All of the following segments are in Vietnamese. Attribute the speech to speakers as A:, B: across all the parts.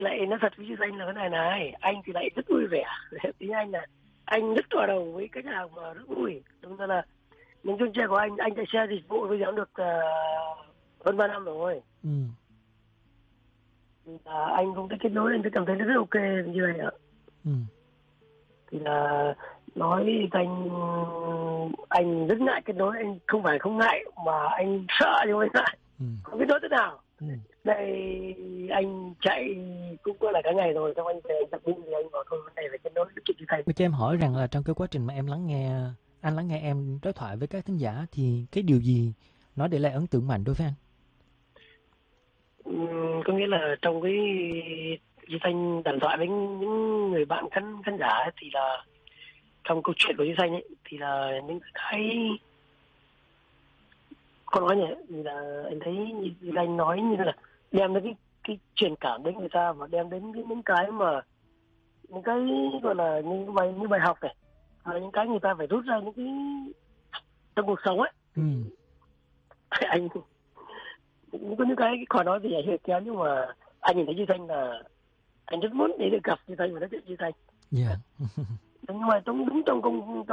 A: lại nói thật với chị Danh là cái này, anh thì lại rất vui vẻ. Tiếng Anh là anh rất hòa đồng với khách hàng mà rất vui. Đúng ra là những chuyến xe của anh chạy xe dịch vụ bây giờ cũng được hơn 3 năm rồi.
B: Ừ.
A: Thì là anh cũng thấy kết nối, anh thấy cảm thấy nó rất ok như vậy ạ.
B: Ừ.
A: Thì là nói anh rất ngại kết nối, anh không phải không ngại mà anh sợ nhưng mà anh ngại,
B: Ừ.
A: không biết nói thế nào.
B: Ừ.
A: Đây anh chạy cũng có là cả ngày rồi, xong anh về anh tập binh thì anh bảo thôi vấn đề phải kết nối với chị Thành.
B: Cho em hỏi rằng là trong cái quá trình mà em anh lắng nghe em đối thoại với các thính giả thì cái điều gì nó để lại ấn tượng mạnh đối với anh?
A: Có nghĩa là trong cái Duy Thanh đàm thoại với những người bạn khán giả ấy, thì là trong câu chuyện của Duy Thanh ấy thì là những cái con nói nhỉ, thì là anh thấy Duy Thanh nói như là đem đến cái truyền cảm đến người ta và đem đến những cái mà những cái gọi là như bài học này, hoặc là những cái người ta phải rút ra những cái trong cuộc sống ấy.
B: Ừ.
A: Anh cũng có những cái khó nói thì hơi kéo, nhưng mà anh nhìn thấy Duy Thanh là anh rất muốn để được gặp Duy Thanh và nói chuyện Duy Thanh.
B: Dạ.
A: Nhưng mà đúng trong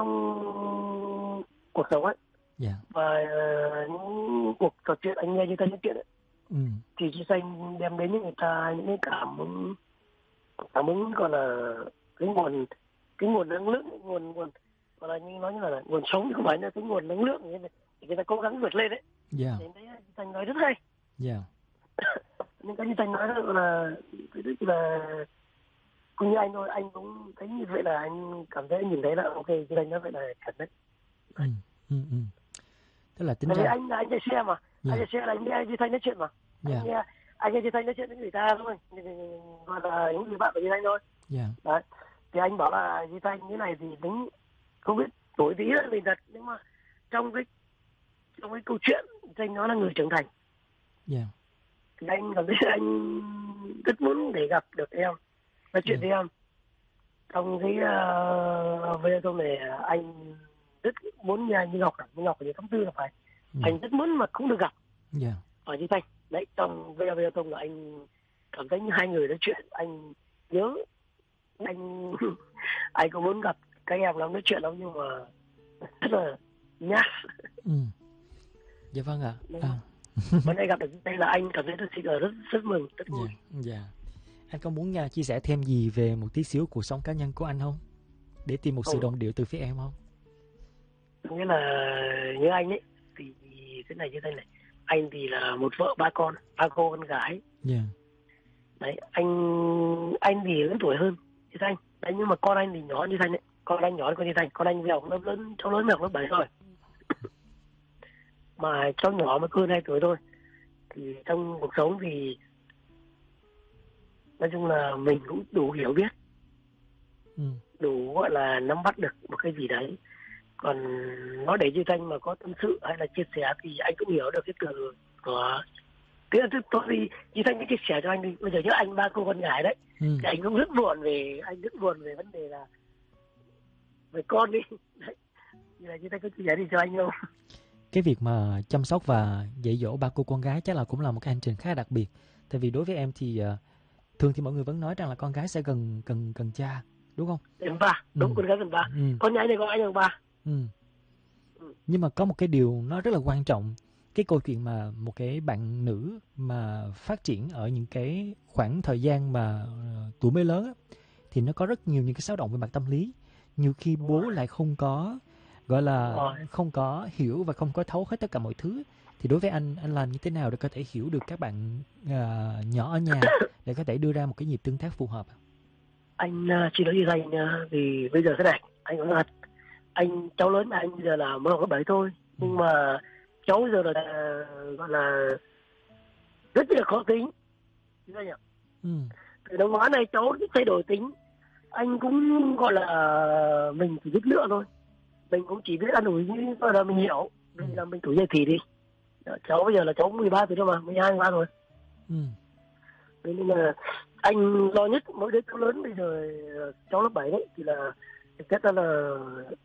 A: cuộc sống ấy,
B: Dạ.
A: và những cuộc trò chuyện anh nghe Duy Thanh nói chuyện ấy,
B: Ừ.
A: thì Duy Thanh đem đến cho người ta những cái cảm hứng gọi là cái nguồn năng lượng, nguồn gọi là như nói như là nguồn sống, không phải là cái nguồn năng lượng như này để người ta cố gắng vượt lên đấy.
B: Dạ.
A: Thì thấy Duy Thanh nói rất hay.
B: Dạ.
A: Nhưng cái Duy Thanh nói là là cũng như anh thôi, anh cũng thấy như vậy là anh cảm thấy nhìn thấy là ok, Duy Thanh nói vậy là thật đấy.
B: Ừ. Ừ. Ừ. Tức là tính
A: Tại vì
B: ra
A: anh chạy xe mà, anh
B: dạ.
A: chạy xe là anh nghe Duy Thanh nói chuyện mà.
B: Dạ.
A: Anh nghe Duy Thanh nói chuyện với người ta thôi, gọi là những người bạn của Duy Thanh thôi.
B: Dạ.
A: Đấy. Thì anh bảo là Duy Thanh như này thì đúng, không biết tuổi tí là mình thật, nhưng mà trong cái câu chuyện Duy Thanh nói là người trưởng thành.
B: Dạ.
A: Thì anh cảm thấy anh rất muốn để gặp được em, nói chuyện với em. Trong cái video này anh rất muốn nghe như Ngọc ở tháng 4 là phải. Anh rất muốn mà cũng được gặp ở Duy Thanh. Đấy, trong video thông là anh cảm thấy như hai người nói chuyện, anh nhớ anh anh cũng muốn gặp các em lắm, nói chuyện lắm, nhưng mà rất là nhát.
B: Dạ vâng ạ.
A: Bữa nay gặp được đây là anh cảm thấy thật sự là rất mừng, rất vui.
B: Dạ. Anh có muốn chia sẻ thêm gì về một tí xíu cuộc sống cá nhân của anh không? Để tìm một sự đồng điệu từ phía em không?
A: Nghĩa là như anh ấy thì thế này như thế này, anh thì là một vợ ba cô con gái. Đấy, anh thì lớn tuổi hơn như Thanh. Đấy, nhưng mà con anh thì nhỏ như Thanh đấy. Con anh nhỏ hơn con như Thanh. Con anh bây giờ cũng cháu lớn học lớp 7 rồi. Mà cháu nhỏ mới hơn 2 tuổi thôi. Thì trong cuộc sống thì nói chung là mình cũng đủ hiểu biết, đủ gọi là nắm bắt được một cái gì đấy. Còn nó để Duy Thanh mà có tâm sự hay là chia sẻ thì anh cũng hiểu được cái từ của thế là tôi đi Duy Thanh chia sẻ cho anh đi. Bây giờ nhớ anh ba cô con gái đấy, thì anh cũng rất buồn về vấn đề là về con đi. Đấy, như là Duy Thanh có chia sẻ đi cho anh không?
B: Cái việc mà chăm sóc và dạy dỗ ba cô con gái chắc là cũng là một cái hành trình khá đặc biệt. Tại vì đối với em thì thường thì mọi người vẫn nói rằng là con gái sẽ cần cha, đúng không?
A: Gần ba, đúng, con gái gần ba. Con nhái này có anh gần ba.
B: Nhưng mà có một cái điều nó rất là quan trọng, cái câu chuyện mà một cái bạn nữ mà phát triển ở những cái khoảng thời gian mà tuổi mới lớn á, thì nó có rất nhiều những cái xáo động về mặt tâm lý. Nhiều khi bố lại không có gọi là không có hiểu và không có thấu hết tất cả mọi thứ. Thì đối với anh làm như thế nào để có thể hiểu được các bạn nhỏ ở nhà để có thể đưa ra một cái nhịp tương tác phù hợp?
A: Anh chỉ nói gì Thành thì bây giờ thế này, anh nói thật, anh cháu lớn mà anh bây giờ là mới học lớp 7 thôi, nhưng mà cháu bây giờ là gọi là rất là khó tính, thấy nhỉ? Từ năm ngoái này cháu thay đổi tính, anh cũng gọi là mình chỉ biết lựa thôi, mình cũng chỉ biết ăn ủi như gọi là mình hiểu, vì là mình tuổi dậy thì đi. Cháu bây giờ là cháu 13 tuổi thôi mà, 12, 13 rồi. Nên là anh lo nhất mỗi đứa cháu lớn bây giờ cháu lớp 7 đấy thì là thực chất là